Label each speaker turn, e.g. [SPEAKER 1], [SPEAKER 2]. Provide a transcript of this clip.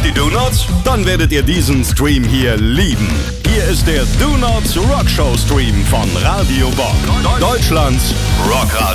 [SPEAKER 1] die Do-Nots? Dann werdet ihr diesen Stream hier lieben. Hier ist der Do-Nots Rockshow Stream von Radio Bock. Deutschlands Rockradio.